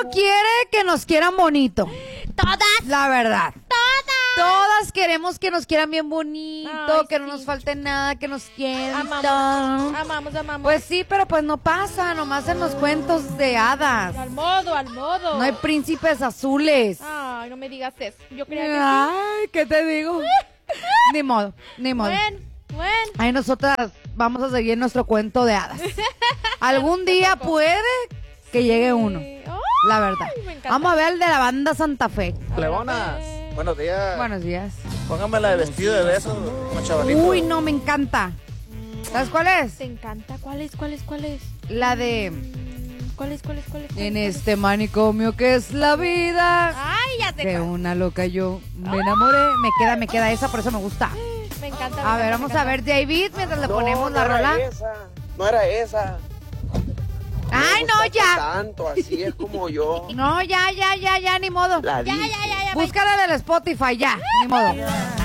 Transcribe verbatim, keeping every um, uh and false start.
quiere que nos quieran bonito. Todas. La verdad. Todas. Todas queremos que nos quieran bien bonito, Ay, que sí. no nos falte nada, que nos quieran. Amamos, amamos, amamos. Pues sí, pero pues no pasa, nomás en los cuentos de hadas. Al modo, al modo. No hay príncipes azules. Ay, no me digas eso. Yo creía que Ay, ¿qué te digo? Ni modo, ni sí. modo. Bueno, bueno. Ay, nosotras vamos a seguir nuestro cuento de hadas. Algún día puede que llegue uno, Ay, la verdad. me encanta. Vamos a ver el de la banda Santa Fe. Leonas, buenos días. Buenos días. Póngame la de vestido de besos, con chavalito. Uy, no, me encanta. ¿Sabes cuál es? Te encanta. ¿Cuál es, cuál es, cuál es? La de ¿Cuál es, cuál es, cuál es? cuál en es, este manicomio que es la vida. Ay, ya sé De cuál. una loca yo me enamoré. Me queda, me queda esa, por eso me gusta. Me encanta. me A ver, encanta, vamos me a ver David mientras le No, ponemos no la era rola. esa, no era esa. Ay, no, ya. Tanto, así es como yo. No, ya, ya, ya, ya, ni modo. La Ya, dije. ya, ya, ya. bye. Búscala del Spotify, ya, ni modo.